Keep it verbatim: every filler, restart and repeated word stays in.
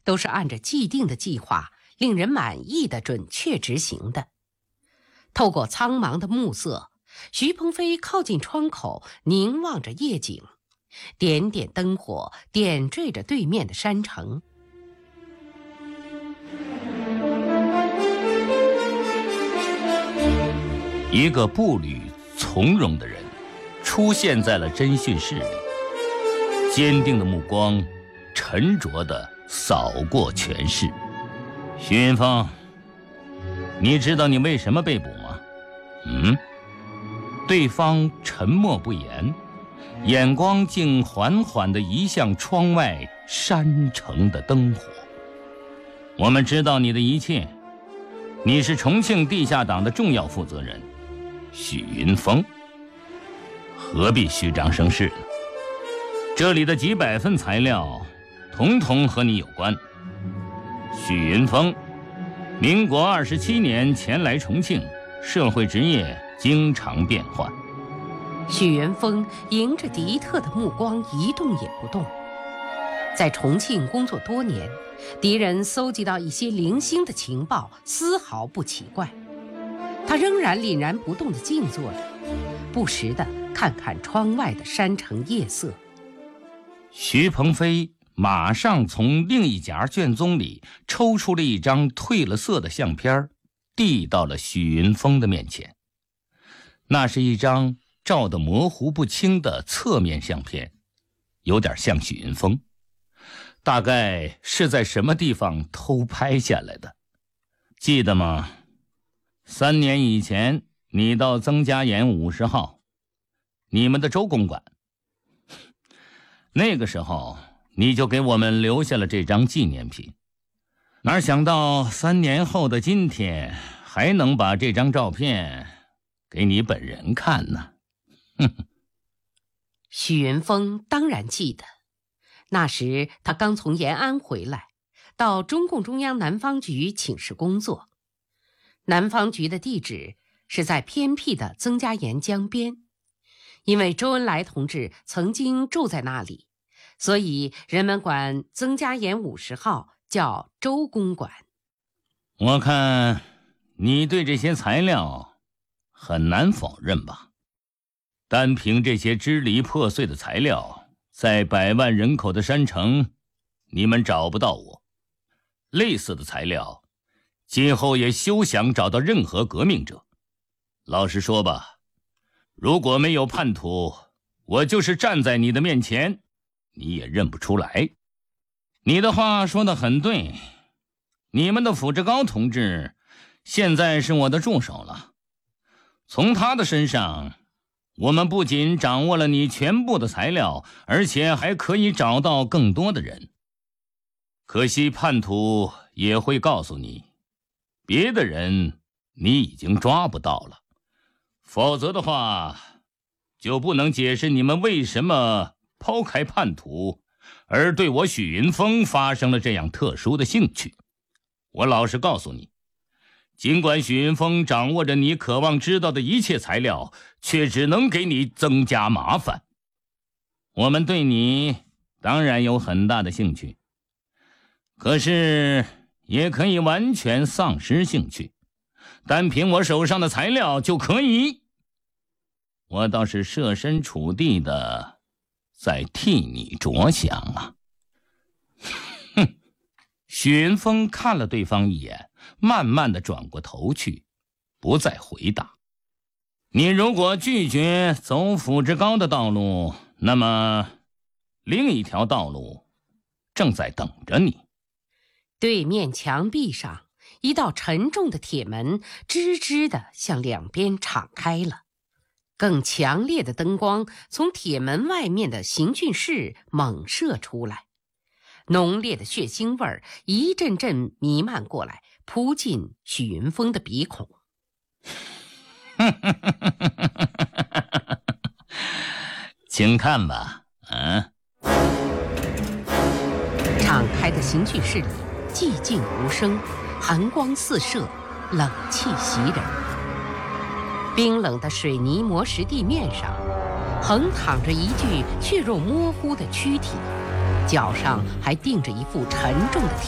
都是按着既定的计划，令人满意的准确执行的。透过苍茫的暮色，徐鹏飞靠近窗口，凝望着夜景，点点灯火点缀着对面的山城。 一个步履从容的人出现在了侦讯室里，坚定的目光沉着地扫过全市。徐云峰，你知道你为什么被捕吗？嗯？对方沉默不言，眼光竟缓缓地移向窗外山城的灯火。我们知道你的一切，你是重庆地下党的重要负责人许云峰，何必虚张声势呢？这里的几百份材料统统和你有关。许云峰，民国二十七年前来重庆，社会职业经常变换。 许云峰迎着迪特的目光一动也不动。在重庆工作多年，敌人搜集到一些零星的情报丝毫不奇怪。他仍然凛然不动地静坐着，不时地看看窗外的山城夜色。 徐鹏飞马上从另一夹卷宗里抽出了一张褪了色的相片，递到了许云峰的面前。那是一张照得模糊不清的侧面相片，有点像许云峰，大概是在什么地方偷拍下来的。记得吗？三年以前，你到曾家岩五十号，你们的周公馆，那个时候你就给我们留下了这张纪念品。哪想到三年后的今天，还能把这张照片给你本人看呢。 许云峰当然记得，那时他刚从延安回来，到中共中央南方局请示工作。南方局的地址是在偏僻的曾家岩江边，因为周恩来同志曾经住在那里，所以人们管曾家岩五十号叫周公馆。 我看你对这些材料很难否认吧？单凭这些支离破碎的材料，在百万人口的山城，你们找不到我。类似的材料，今后也休想找到任何革命者。老实说吧，如果没有叛徒，我就是站在你的面前，你也认不出来。你的话说得很对，你们的傅志高同志现在是我的助手了。从他的身上，我们不仅掌握了你全部的材料，而且还可以找到更多的人。可惜叛徒也会告诉你，别的人你已经抓不到了，否则的话，就不能解释你们为什么抛开叛徒，而对我许云峰发生了这样特殊的兴趣。我老实告诉你，尽管许云峰掌握着你渴望知道的一切材料，却只能给你增加麻烦。我们对你当然有很大的兴趣，可是也可以完全丧失兴趣，单凭我手上的材料就可以。我倒是设身处地的在替你着想啊。哼！许云峰看了对方一眼，慢慢的转过头去，不再回答。你如果拒绝走傅志高的道路，那么另一条道路正在等着你。 对面墙壁上，一道沉重的铁门吱吱地向两边敞开了，更强烈的灯光从铁门外面的刑讯室猛射出来，浓烈的血腥味儿一阵阵弥漫过来，扑进许云峰的鼻孔。 请看吧，啊！ 敞开的刑讯室里寂静无声，寒光四射，冷气袭人。冰冷的水泥磨石地面上，横躺着一具血肉模糊的躯体，脚上还钉着一副沉重的